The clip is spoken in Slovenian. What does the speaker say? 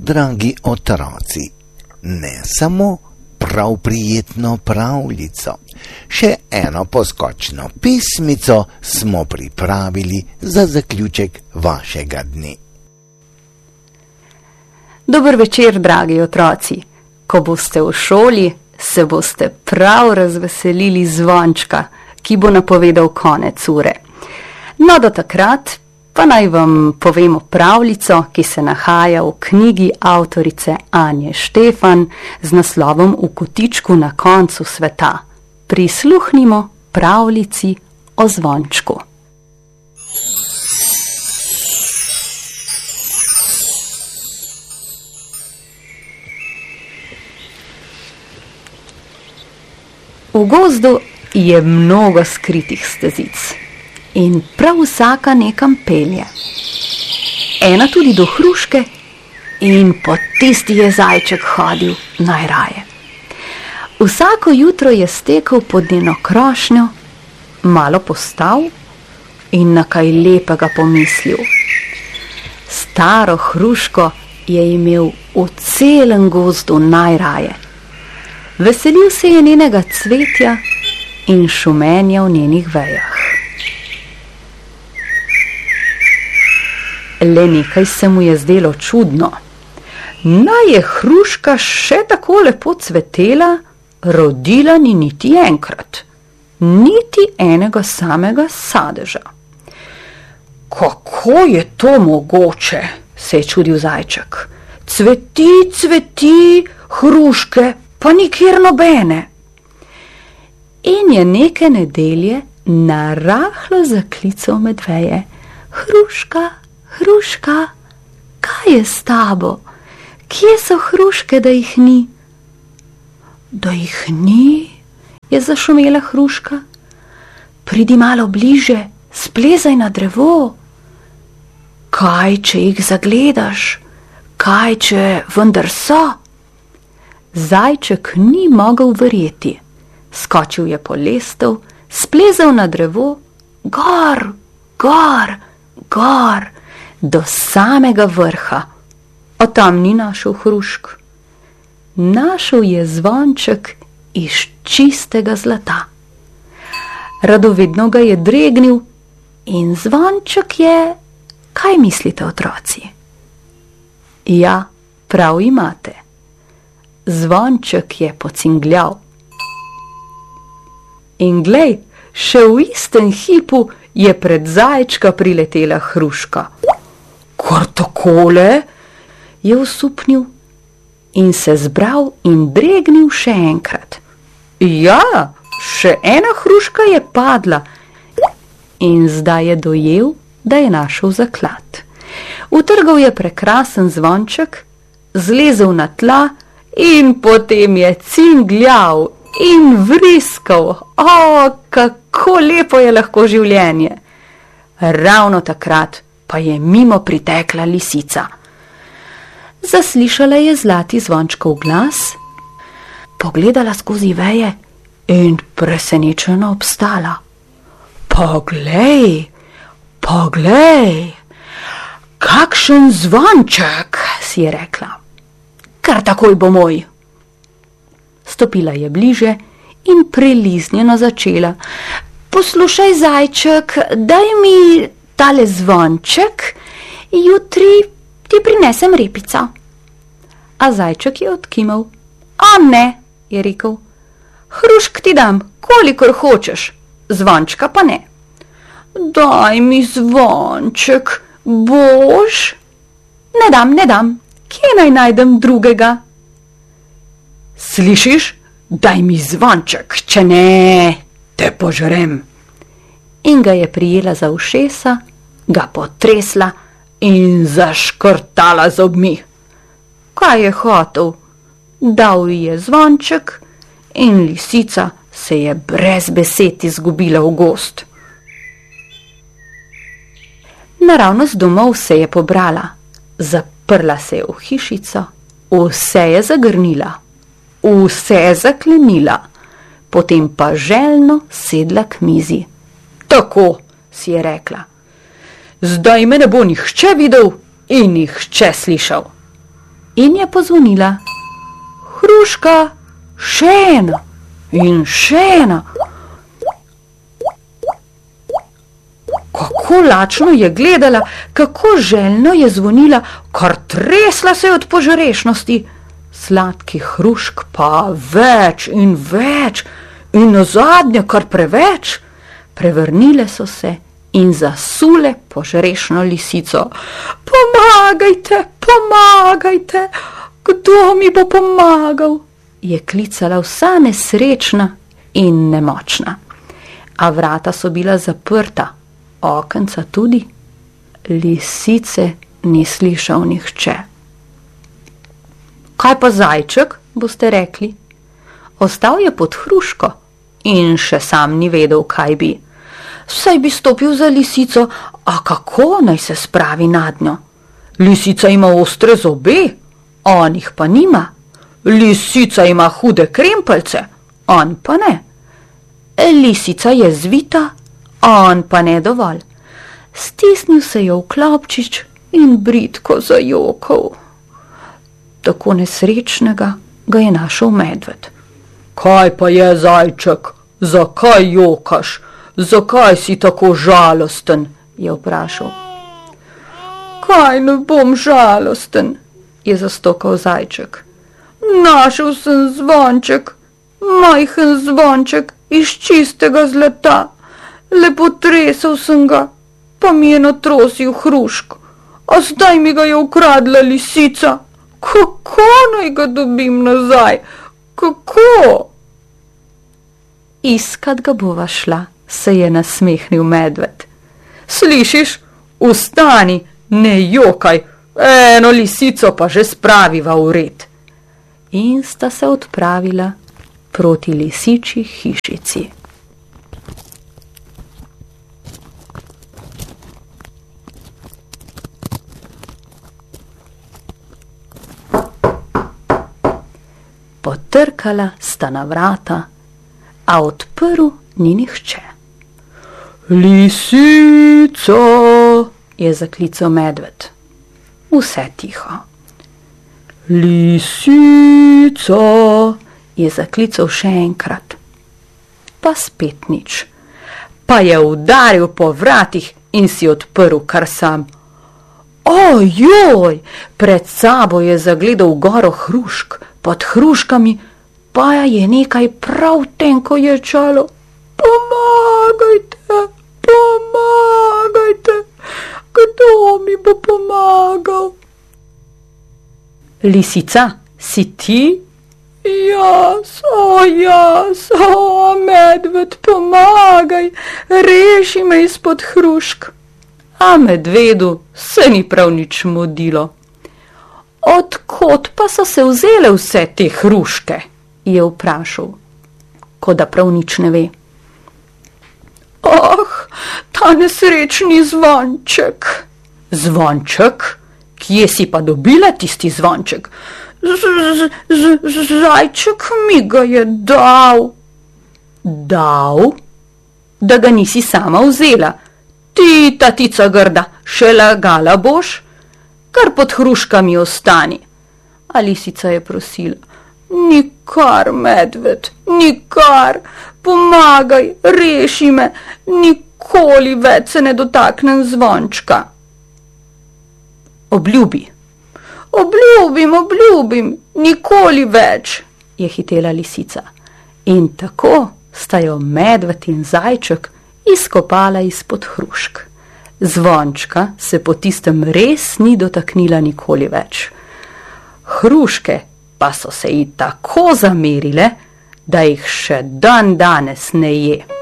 dragi otroci, ne samo prav prijetno pravljico, še eno poskočno pismico smo pripravili za zaključek vašega dne. Dober večer, dragi otroci. Ko boste v šoli, se boste prav razveselili zvončka, ki bo napovedal konec ure. No, do takrat pa naj vam povemo pravljico, ki se nahaja v knjigi avtorice Anje Štefan z naslovom V kotičku na koncu sveta. Prisluhnimo pravljici o zvončku. V gozdu je mnogo skritih stezic in prav vsaka nekam pelje. Ena tudi do hruške in po tisti je zajček hodil najraje. Vsako jutro je stekel pod njeno krošnjo, malo postal in na kaj lepega pomislil. Staro hruško je imel v celem gozdu najraje. Veselil se je njenega cvetja in šumenja v njenih vejah. Le nekaj se mu je zdelo čudno. Naj je hruška še tako lepo cvetela, rodila ni niti enkrat, niti enega samega sadeža. Kako je to mogoče, se je čudil zajček. Cveti, hruške, pa nikjer nobene. In je neke nedelje narahlo zaklical medveje. Hruška, kaj je s tabo? Kje so hruške, da jih ni? Da jih ni, je zašumela hruška. Pridi malo bliže, splezaj na drevo. Kaj, če jih zagledaš? Kaj, če vendar so? Zajček ni mogel verjeti. Skočil je po lestev, splezal na drevo, gor, do samega vrha. A tam ni našel hrušk. Našel je zvonček iz čistega zlata. Radovedno ga je dregnil in zvonček je, kaj mislite, otroci? Ja, prav imate. Zvonček je pocingljal. In glej, še v istem hipu je pred zajčka priletela hruška. Kar takole, je osupnil in se zbral in dregnil še enkrat. Ja, še ena hruška je padla in zdaj je dojel, da je našel zaklad. Utrgal je prekrasen zvonček, zlezel na tla in potem je cingljal in vriskal. O, kako lepo je lahko življenje! Ravno takrat pa je mimo pritekla lisica. Zaslišala je zlati zvončkov glas, pogledala skozi veje in presenečeno obstala. Poglej, kakšen zvonček, si je rekla. Kar takoj bo moj. Stopila je bliže in priliznjeno začela. Poslušaj, zajček, daj mi tale zvonček, jutri ti prinesem repico. A zajček je odkimal. A ne, je rekel, hrušk ti dam, kolikor hočeš, zvončka pa ne. Daj mi zvonček, boš? Ne dam, kje naj najdem drugega? Slišiš, daj mi zvonček, če ne, te požrem. In ga je prijela za ušesa, ga potresla in zaškrtala zobmi. Kaj je hotel? Dal ji je zvonček in lisica se je brez besed izgubila v gozd. Naravnost domov se je pobrala, zaprla se je v hišico, vse je zagrnila, vse je zaklenila, potem pa željno sedla k mizi. Tako, si je rekla, zdaj me ne bo nihče videl in nihče slišal. in je pozvonila. Hruška, še ena in še ena. Kako lačno je gledala, kako željno je zvonila, kar tresla se od požrešnosti. Sladkih hrušk pa več in več in nazadnje kar preveč. Prevrnile so se in zasule požrešno lisico. Pomagajte, pomagajte, kdo mi bo pomagal? Je klicala vsa nesrečna in nemočna. A vrata so bila zaprta, okenca tudi. Lisice ni slišal nihče. Kaj pa zajček, boste rekli? Ostal je pod hruško in še sam ni vedel, kaj bi. Saj bi stopil za lisico, a kako naj se spravi nad njo? Lisica ima ostre zobe, on jih pa nima. Lisica ima hude krempeljce, on pa ne. Lisica je zvita, on pa ne dovolj. Stisnil se je v klobčič in bridko zajokal. Tako nesrečnega ga je našel medved. Kaj pa je, zajček, zakaj jokaš? Zakaj si tako žalosten? Je vprašal. Kaj ne bom žalosten? Je zastokal zajček. Našel sem zvonček, majhen zvonček iz čistega zlata. Lepo tresel sem ga, pa mi je natrosil hrušk. A zdaj mi ga je ukradla lisica. Kako naj ga dobim nazaj? Kako? Iskat ga bova šla, se je nasmehnil medved. Slišiš? Vstani, ne jokaj, eno lisico pa že spraviva v red. In sta se odpravila proti lisičji hišici. Potrkala sta na vrata, a odprl ni nihče. Lisico, je zaklical medved. Vse tiho. Lisico, je zaklical še enkrat. Pa spet nič. Pa je udaril po vratih in si odprl kar sam. Ojoj, pred sabo je zagledal goro hrušk, pod hruškami pa je nekaj prav tenko ječalo. Pomagajte, pomagajte, kdo mi bo pomagal? Lisica, si ti? Jaz, medved, pomagaj, reši me izpod hrušk. A medvedu se ni prav nič mudilo. Odkot pa so se vzele vse te hruške? Je vprašal, kot da prav nič ne ve. Ta nesrečni zvonček. Zvonček? Kje si pa dobila tisti zvonček? Zajček mi ga je dal. Dal? Da ga nisi sama vzela? Ti, tatica grda, še lagala boš? Kar pod hruškami ostani. A lisica je prosila. Nikar, medved, nikar, pomagaj, reši me, nikoli več se ne dotaknem zvončka. Obljubi. Obljubim, nikoli več, je hitela lisica. In tako sta jo medved in zajček izkopala izpod hrušk. Zvončka se po tistem res ni dotaknila nikoli več. Hruške pa so se ji tako zamerile, da jih še dan danes ne je.